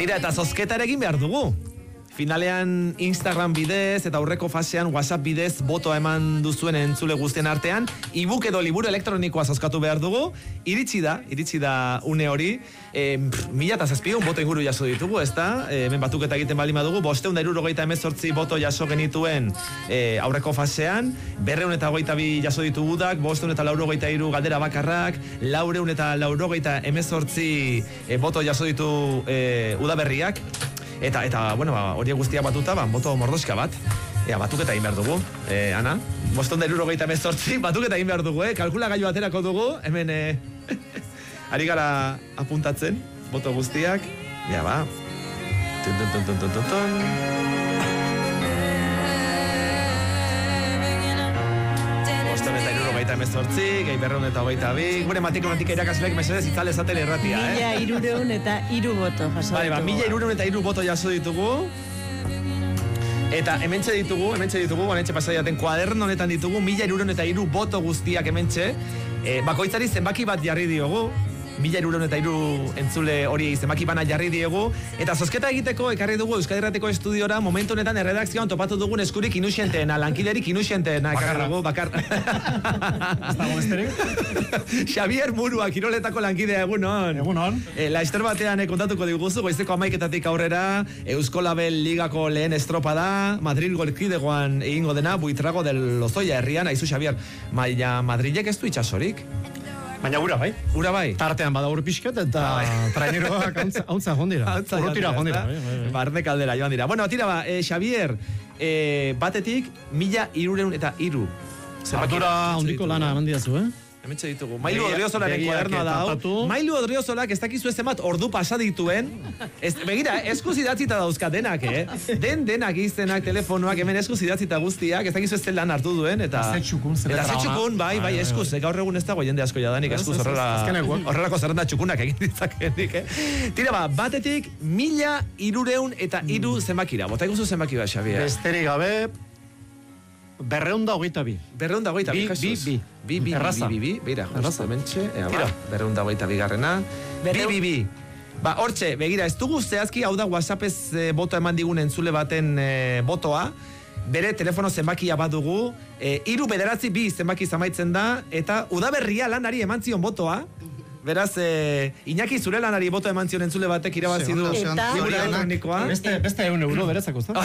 Tira, eta zozketa ere egin behar dugu. Finalean Instagram bidez eta aurreko fasean WhatsApp bidez botoa eman duzuen entzule guztien artean, e-book edo liburu elektronikoa zozkatu behar dugu. Iritsi da une hori. 1,007 boto inguru jaso ditugu, ezta? Hemen batuketa egiten baldin badugu, 578 boto jaso genituen aurreko fasean, 222 jaso ditugu dak, 583 galdera bakarrak, 488 boto jaso ditu udaberriak. Eta bueno, hori guztia batuta, boto mordoska bat. Batuketa egin behar dugu, Ana. 578 batuketa egin behar dugu, kalkulagailu aterako dugu, hemen ari gara apuntatzen, boto guztiak. Ja, ba. Gehi 222, gure matematika irakasleek mesedez itzale esaten erratia, 1,303 boto jaso ditugu. 1,303 boto jaso ditugu. Eta hementxe ditugu, hementxe pasadiaten kuaderno honetan ditugu, 1,303 boto guztiak hementxe. Bakoitzari zenbaki bat jarri diogu, 1,303 entzule hori zenbaki bana jarri diegu, eta zozketa egiteko ekarri dugu Euskadi Irratiko estudiora momentu honetan erredakzioan topatu dugun eskurik inusienteena, lankiderik inusienteena ekarri dugu, bakar. Ez dago besterik? Xavier Murua, kiroletako lankidea, egunon. Egunon. Laster batean kontatuko diguzu, goizeko 11:00 aurrera, Euskolabel ligako lehen estropa da, Madrid golkidegoan egingo dena, Buitrago del Lozoya herrian, aizu Xavier, Madrilek ez du itxasorik? Baina ura bai. Tartean bada ur pixkat eta traineroak hauntza jondira. Urrutira jondira. Barne kaldera joan dira. Bueno, tira ba, Xavier, batetik 1,303. Ardura handiko lana eman didazu, Hementxe ditugu. Mailu Odriozolaren kuadernoa da hau. Mailu Odriozolak ez dakizu ez zenbat ordu pasa dituen. Begira, eskuz idatzita dauzka denak, denak iztenak, telefonoak, hemen eskuz idatzita guztiak, ez dakizu ez zen lan hartu duen, eta... Zetxukun, bai, eskuz, gaur egun ez dago jende asko jadanik, eskuz horrelako zerrenda txukunak egin ditzakenik, Tira ba, batetik 1,303 zenbakira. Bota iguzu zenbakira, Xavier. Besterik gabe... 222. 222, Erraza. Beira, justo, mentxe. 222 garrena. Bi. Ba, hortxe, begira, ez dugu zehazki, hau da WhatsAppez boto eman digun entzule baten botoa, bere telefono zenbakia badugu, 392 zenbaki zamaitzen da, eta udaberria lanari eman zion botoa, beraz, Iñaki zure lanari boto eman zion entzule batek irabazi du liburu elektronikoa. Beste €1 berezako, zta?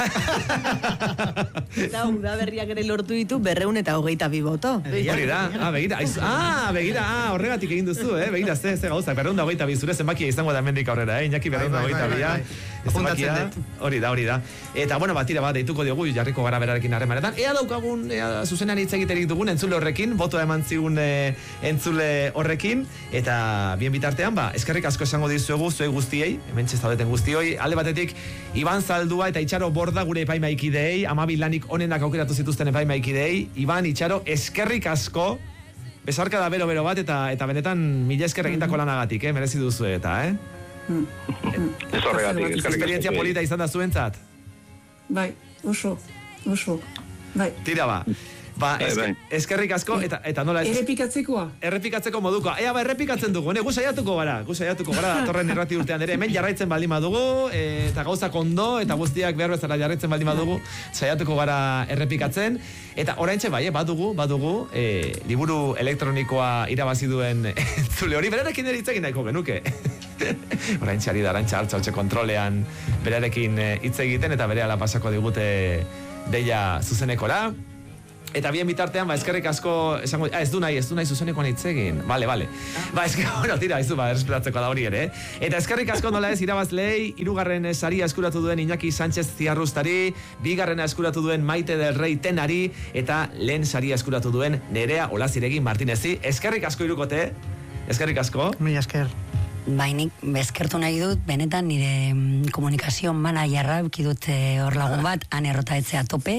Eta udaberriak ere lortu ditu 222 boto. Hori da, begira, horregatik egin duzu, begira, ze gauza, 222 zure zenbakia izango da hemendik aurrera, Iñaki 222 zenbakia, hori da. Eta, bueno, batira deituko diogu, jarriko gara berarekin harremanetan. Ea daukagun, zuzenean hitz egiterik dugun entzule horrekin, boto eman zigun entzule horrekin, eta bien bitartean, eskerrik asko esango dizuegu, zuei guztiei, hemen txestaudeten guztioi, alde batetik, Iban Zaldua eta Itxaro Borda gure epaimaikideei, 12 lanik onenak aukeratu zituzten epaimaikideei, Iban, Itxaro, eskerrik asko, besarka da bero bat, eta benetan mila esker egindako lanagatik, merezi duzu eta, Ez horregatik, eskerrik asko. Esperientzia polita izan da zuentzat? Bai, oso, bai. Tira eskerrik asko, eta nola ez... Errepikatzeko modukoa. Errepikatzen dugu, gu saiatuko gara, datorren irrati urtean ere, hemen jarraitzen baldin badugu, eta gauza kondo, eta guztiak behar bezala jarraitzen baldin badugu, saiatuko gara errepikatzen, eta oraintxe badugu, liburu elektronikoa irabazi duen entzule hori, berarekin ere hitz egin nahiko genuke. Oraintxe ari da, hartza kontrolean berarekin hitz egiten, eta berehala pasako digute deia zuzenekora. Eta bien bitartean, eskerrik asko esango, ez du nahi zuzenekoan hitz egin. Vale. Tira, errespetatzeko da hori ere. Eta eskerrik asko nola ez irabazlei, 3. saria eskuratu duen Iñaki Sánchez Ziarrustari, 2. eskuratu duen Maite del Rey Tenari, eta lehen saria eskuratu duen Nerea Olaziregui Martinezi. Eskerrik asko irukote, eskerrik asko. Mila esker. Bainik, eskertu nahi dut, benetan nire komunikazio managerra ukidut hor lagun bat, han errotaetzea tope,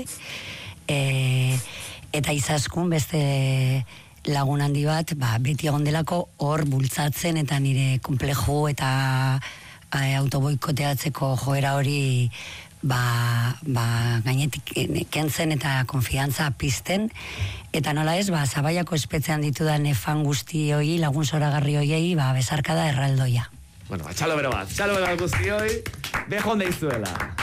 eta izaskun beste lagun handi bat, beti egon delako hor bultzatzen eta nire komplejo eta autoboikoteatzeko joera hori gainetik kentzen eta konfiantza pizten, eta nola ez, Zabaiako espetzean ditudan fan guzti hoi, lagun zoragarri hoiei, besarkada erraldoia. Bueno, txalo bero bat guzti hoi. Bejon deizuela.